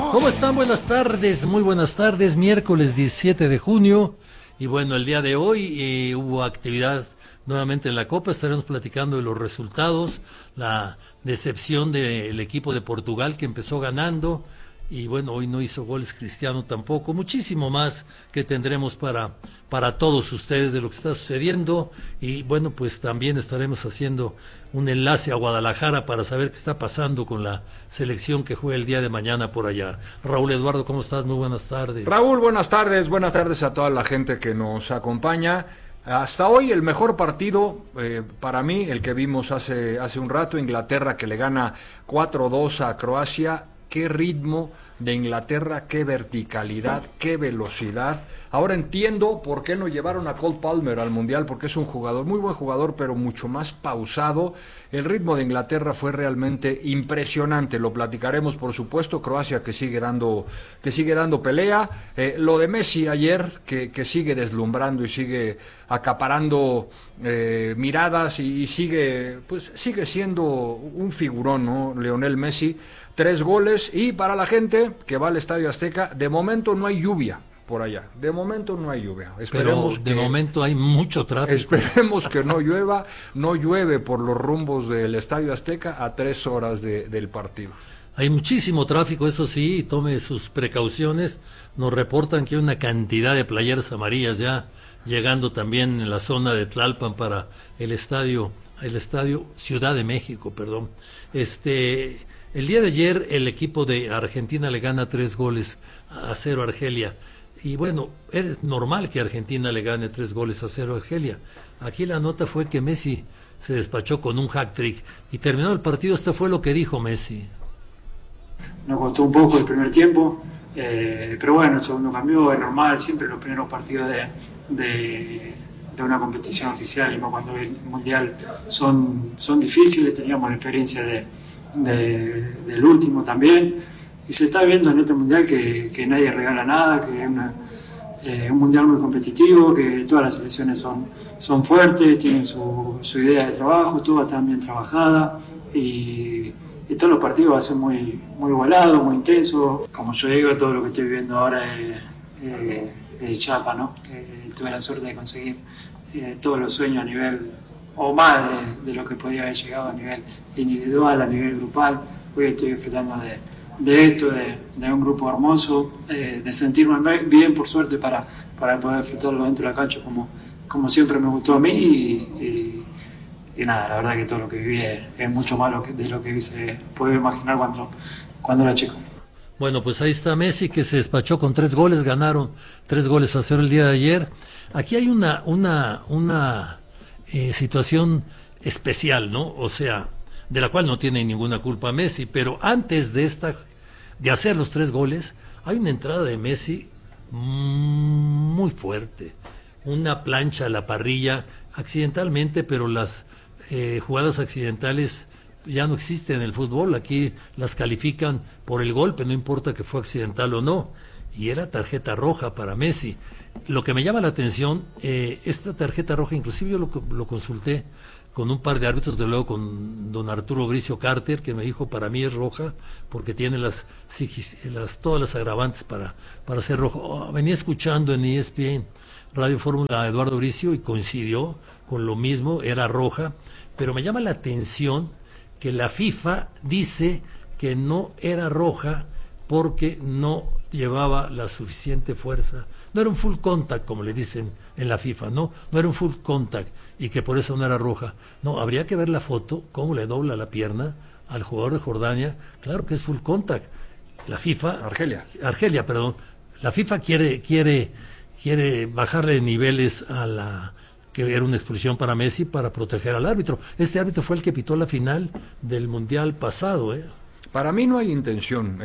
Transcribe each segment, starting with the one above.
¿Cómo están? Buenas tardes, muy buenas tardes, miércoles 17 de junio. Y bueno, el día de hoy hubo actividad nuevamente en la Copa, estaremos platicando de los resultados, la decepción del equipo de Portugal que empezó ganando. Y bueno, hoy no hizo goles Cristiano tampoco, muchísimo más que tendremos para todos ustedes de lo que está sucediendo. Y bueno, pues también estaremos haciendo un enlace a Guadalajara para saber qué está pasando con la selección que juega el día de mañana por allá. Raúl Eduardo, ¿cómo estás? Muy buenas tardes. Raúl, buenas tardes a toda la gente que nos acompaña. Hasta hoy el mejor partido para mí, el que vimos hace un rato, Inglaterra que le gana 4-2 a Croacia. Qué ritmo de Inglaterra, qué verticalidad, qué velocidad. Ahora entiendo por qué no llevaron a Cole Palmer al Mundial, porque es un jugador, muy buen jugador, pero mucho más pausado. El ritmo de Inglaterra fue realmente impresionante. Lo platicaremos, por supuesto. Croacia que sigue dando pelea. Lo de Messi ayer, que sigue deslumbrando y sigue acaparando miradas y sigue siendo un figurón, ¿no? Lionel Messi. 3 goles, y para la gente que va al Estadio Azteca, de momento no hay lluvia por allá, de momento no hay lluvia. Esperemos. Pero de momento hay mucho tráfico. Esperemos que no llueva, no llueve por los rumbos del Estadio Azteca a 3 horas del partido. Hay muchísimo tráfico, eso sí, tome sus precauciones. Nos reportan que hay una cantidad de playeras amarillas ya llegando también en la zona de Tlalpan para el estadio Ciudad de México, perdón. El día de ayer el equipo de Argentina le gana 3-0 a Argelia. Y bueno, es normal que Argentina le gane 3-0 a Argelia. Aquí la nota fue que Messi se despachó con un hat-trick y terminó el partido. Esto fue lo que dijo Messi. Nos costó un poco el primer tiempo, pero bueno, el segundo cambió, es normal. Siempre los primeros partidos de una competición oficial y más cuando el Mundial son difíciles. Teníamos la experiencia del último también, y se está viendo en este mundial que nadie regala nada, que es un mundial muy competitivo, que todas las selecciones son fuertes, tienen su idea de trabajo, todas están bien trabajadas, y todos los partidos van a ser muy igualados, muy intensos. Como yo digo, todo lo que estoy viviendo ahora es chapa, ¿no? Tuve la suerte de conseguir todos los sueños a nivel, o más de lo que podía haber llegado a nivel individual, a nivel grupal. Hoy estoy disfrutando de esto, de un grupo hermoso, de sentirme bien, por suerte, para poder disfrutarlo dentro de la cancha como siempre me gustó a mí. Y nada, la verdad que todo lo que viví es mucho más de lo que se puede imaginar cuando era chico. Bueno, pues ahí está Messi, que se despachó con 3 goles, ganaron 3-0 el día de ayer. Aquí hay una situación especial, ¿no? O sea, de la cual no tiene ninguna culpa Messi, pero antes de hacer los 3 goles, hay una entrada de Messi muy fuerte, una plancha a la parrilla, accidentalmente, pero las jugadas accidentales ya no existen en el fútbol. Aquí las califican por el golpe, no importa que fue accidental o no, y era tarjeta roja para Messi. Lo que me llama la atención, esta tarjeta roja, inclusive yo lo consulté con un par de árbitros, de luego con don Arturo Bricio Carter, que me dijo, para mí es roja, porque tiene todas las agravantes para ser rojo. Venía escuchando en ESPN Radio Fórmula a Eduardo Bricio y coincidió con lo mismo, era roja, pero me llama la atención que la FIFA dice que no era roja porque no llevaba la suficiente fuerza. No era un full contact, como le dicen en la FIFA, no era un full contact, y que por eso no era roja. No, habría que ver la foto, cómo le dobla la pierna al jugador de Jordania. Claro que es full contact. La FIFA... Argelia, perdón. La FIFA quiere bajarle niveles que era una expulsión para Messi, para proteger al árbitro. Este árbitro fue el que pitó la final del Mundial pasado, Para mí no hay intención.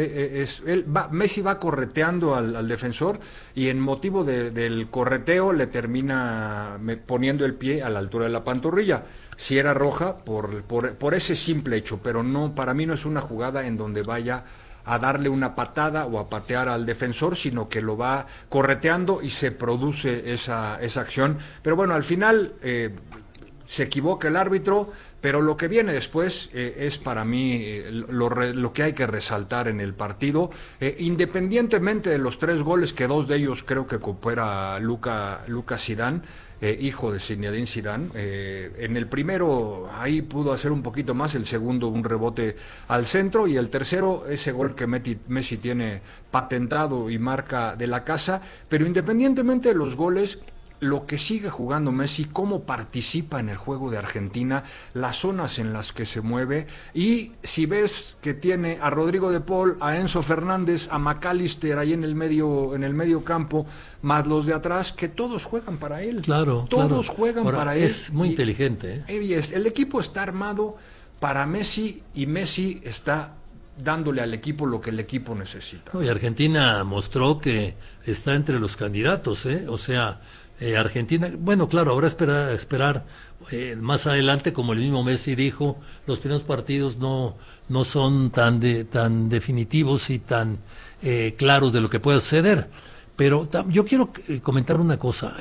Messi va correteando al defensor, y en motivo del correteo le termina poniendo el pie a la altura de la pantorrilla. Si era roja por ese simple hecho, pero no, para mí no es una jugada en donde vaya a darle una patada o a patear al defensor, sino que lo va correteando y se produce esa acción. Pero bueno, al final se equivoca el árbitro, Pero lo que viene después es para mí lo que hay que resaltar en el partido, independientemente de los 3 goles, que 2 de ellos creo que coopera Lucas Zidane, hijo de Zinedine Zidane. En el primero ahí pudo hacer un poquito más, el segundo un rebote al centro, y el tercero ese gol que Messi tiene patentado y marca de la casa. Pero independientemente de los goles, lo que sigue jugando Messi, cómo participa en el juego de Argentina, las zonas en las que se mueve, y si ves que tiene a Rodrigo de Paul, a Enzo Fernández, a McAllister ahí en el medio campo, más los de atrás, que todos juegan para él. Claro, todos juegan ahora, para él. Es muy inteligente. El equipo está armado para Messi, y Messi está dándole al equipo lo que el equipo necesita. Y Argentina mostró que está entre los candidatos, o sea, Argentina, bueno, claro, habrá esperar más adelante, como el mismo Messi dijo, los primeros partidos no son tan definitivos y tan claros de lo que pueda suceder. Pero yo quiero comentar una cosa.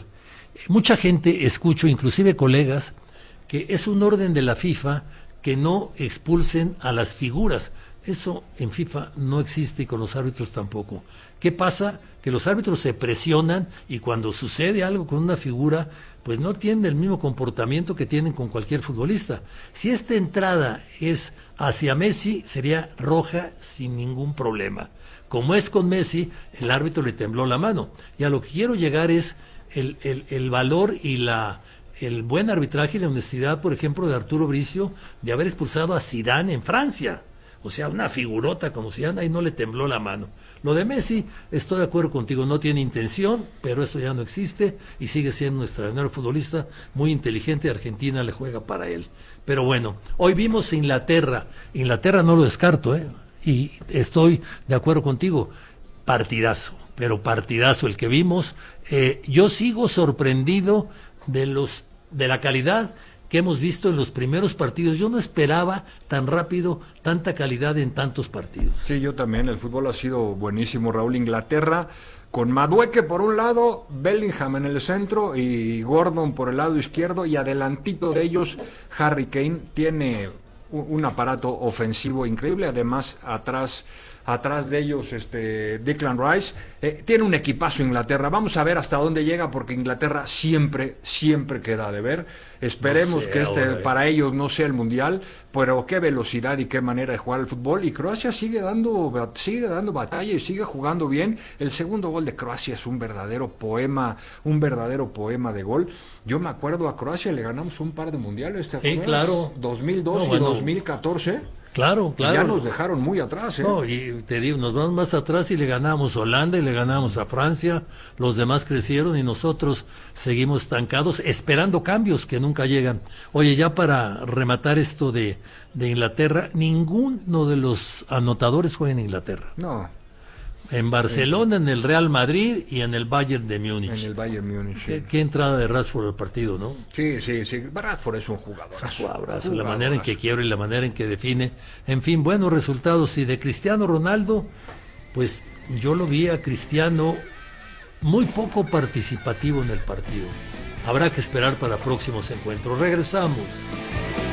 Mucha gente, escucho, inclusive colegas, que es un orden de la FIFA que no expulsen a las figuras. Eso en FIFA no existe, y con los árbitros tampoco. ¿Qué pasa? Que los árbitros se presionan, y cuando sucede algo con una figura, pues no tienen el mismo comportamiento que tienen con cualquier futbolista. Si esta entrada es hacia Messi, sería roja sin ningún problema. Como es con Messi, el árbitro le tembló la mano. Y a lo que quiero llegar es el valor y el buen arbitraje y la honestidad, por ejemplo, de Arturo Bricio, de haber expulsado a Zidane en Francia. O sea, una figurota como Zidane, ahí no le tembló la mano. Lo de Messi, estoy de acuerdo contigo, no tiene intención, pero eso ya no existe, y sigue siendo un extraordinario futbolista, muy inteligente. Argentina le juega para él. Pero bueno, hoy vimos Inglaterra no lo descarto, y estoy de acuerdo contigo, partidazo, pero partidazo el que vimos. Yo sigo sorprendido de la calidad que hemos visto en los primeros partidos. Yo no esperaba tan rápido tanta calidad en tantos partidos. Sí, yo también. El fútbol ha sido buenísimo, Raúl. Inglaterra con Madueke por un lado, Bellingham en el centro y Gordon por el lado izquierdo, y adelantito de ellos Harry Kane. Tiene un aparato ofensivo increíble. Además, atrás de ellos Declan Rice. Tiene un equipazo Inglaterra. Vamos a ver hasta dónde llega, porque Inglaterra siempre queda de ver. Esperemos que para ellos no sea el Mundial, pero qué velocidad y qué manera de jugar el fútbol. Y Croacia sigue dando batalla y sigue jugando bien. El segundo gol de Croacia es un verdadero poema de gol. Yo me acuerdo, a Croacia le ganamos un par de mundiales, ¿te acuerdas? Sí, claro. 2002 y 2014. Claro. Ya nos dejaron muy atrás, No, y te digo, nos vamos más atrás y le ganamos a Holanda y le ganamos a Francia. Los demás crecieron y nosotros seguimos estancados, esperando cambios que nunca llegan. Oye, ya para rematar esto de Inglaterra, ninguno de los anotadores juega en Inglaterra. No. En Barcelona, en el Real Madrid y en el Bayern de Múnich. En el Bayern Múnich. Sí. Qué entrada de Rashford al partido, ¿no? Sí. Rashford es un jugador. La manera en que quiebra y la manera en que define. En fin, buenos resultados. Y de Cristiano Ronaldo, pues yo lo vi a Cristiano muy poco participativo en el partido. Habrá que esperar para próximos encuentros. Regresamos.